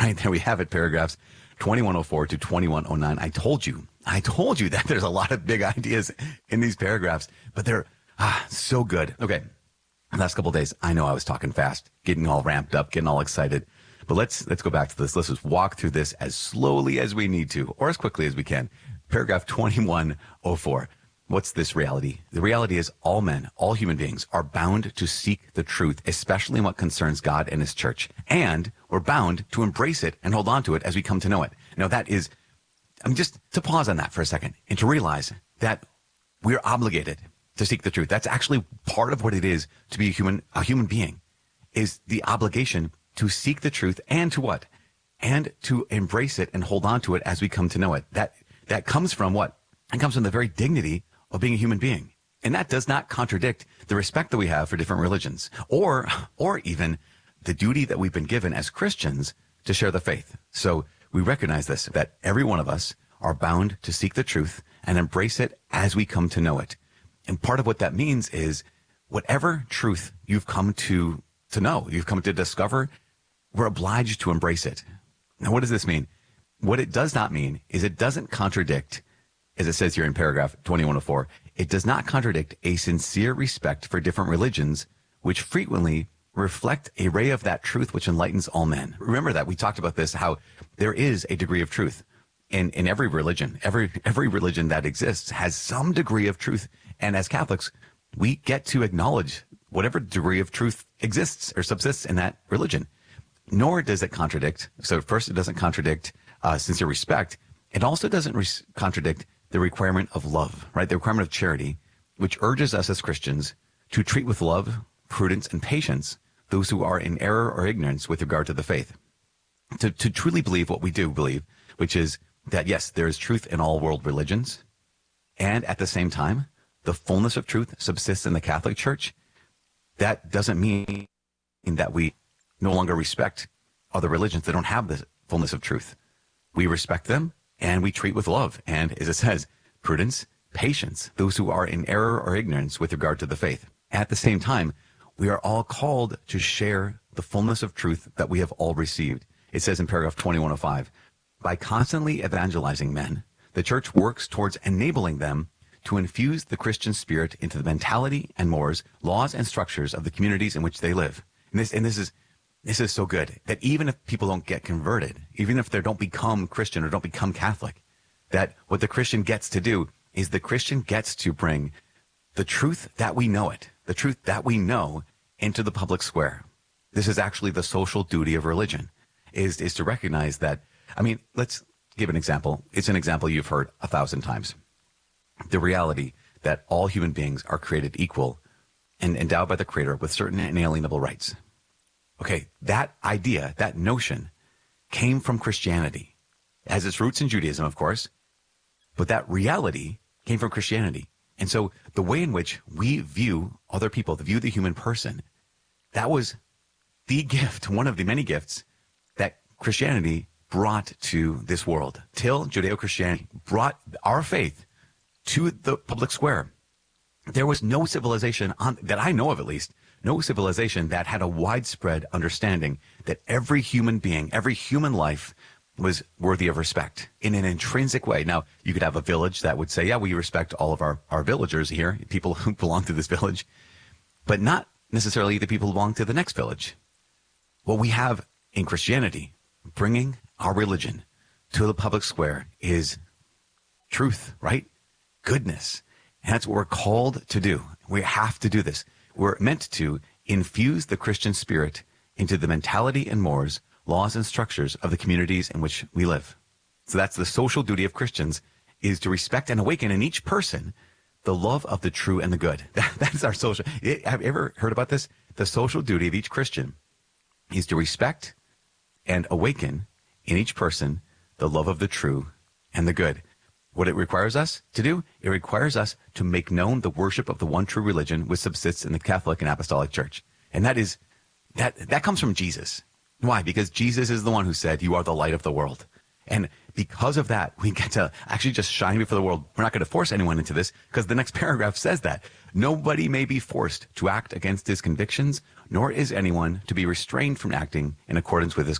right? There we have it, paragraphs 2104 to 2109. I told you that there's a lot of big ideas in these paragraphs, but they're so good. Okay, last couple of days, I know I was talking fast, getting all ramped up, getting all excited, but let's go back to this. Let's just walk through this as slowly as we need to, or as quickly as we can. Paragraph 2104. What's this reality? The reality is all men, all human beings are bound to seek the truth, especially in what concerns God and his church. And we're bound to embrace it and hold on to it as we come to know it. Now that is, just to pause on that for a second and to realize that we're obligated to seek the truth. That's actually part of what it is to be a human being, is the obligation to seek the truth and to what? And to embrace it and hold on to it as we come to know it. That comes from what? It comes from the very dignity of being a human being. And that does not contradict the respect that we have for different religions or even the duty that we've been given as Christians to share the faith. So we recognize this, that every one of us are bound to seek the truth and embrace it as we come to know it. And part of what that means is whatever truth you've come to know, you've come to discover, we're obliged to embrace it. Now, what does this mean? What it does not mean is it doesn't contradict, as it says here in paragraph 2104, it does not contradict a sincere respect for different religions, which frequently reflect a ray of that truth which enlightens all men. Remember that we talked about this, how there is a degree of truth in every religion. Every religion that exists has some degree of truth. And as Catholics, we get to acknowledge whatever degree of truth exists or subsists in that religion. Nor does it contradict. So first, it doesn't contradict sincere respect. It also doesn't contradict the requirement of love, right? The requirement of charity, which urges us as Christians to treat with love, prudence, and patience those who are in error or ignorance with regard to the faith. To truly believe what we do believe, which is that, yes, there is truth in all world religions, and at the same time, the fullness of truth subsists in the Catholic Church. That doesn't mean that we no longer respect other religions that don't have the fullness of truth. We respect them, and we treat with love. And as it says, prudence, patience, those who are in error or ignorance with regard to the faith. At the same time, we are all called to share the fullness of truth that we have all received. It says in paragraph 2105, by constantly evangelizing men, the church works towards enabling them to infuse the Christian spirit into the mentality and mores, laws and structures of the communities in which they live. And this is so good, that even if people don't get converted, even if they don't become Christian or don't become Catholic, that what the Christian gets to do is the Christian gets to bring the truth that we know it, the truth that we know, into the public square. This is actually the social duty of religion, is to recognize that. Let's give an example. It's an example you've heard 1,000 times. The reality that all human beings are created equal and endowed by the Creator with certain inalienable rights. Okay, that idea, that notion, came from Christianity. It has its roots in Judaism, of course, but that reality came from Christianity. And so the way in which we view other people, view the human person, that was the gift, one of the many gifts that Christianity brought to this world. Till Judeo-Christianity brought our faith to the public square, there was no civilization, that I know of at least, no civilization that had a widespread understanding that every human being, every human life was worthy of respect in an intrinsic way. Now, you could have a village that would say, yeah, we respect all of our villagers here, people who belong to this village, but not necessarily the people who belong to the next village. What we have in Christianity, bringing our religion to the public square, is truth, right? Goodness. And that's what we're called to do. We have to do this. We're meant to infuse the Christian spirit into the mentality and mores, laws and structures of the communities in which we live. So that's the social duty of Christians, is to respect and awaken in each person the love of the true and the good. That's our social. Have you ever heard about this? The social duty of each Christian is to respect and awaken in each person the love of the true and the good. What it requires us to do, it requires us to make known the worship of the one true religion which subsists in the Catholic and Apostolic Church. And that comes from Jesus. Why? Because Jesus is the one who said, you are the light of the world. And because of that, we get to actually just shine before the world. We're not going to force anyone into this, because the next paragraph says that. Nobody may be forced to act against his convictions, nor is anyone to be restrained from acting in accordance with his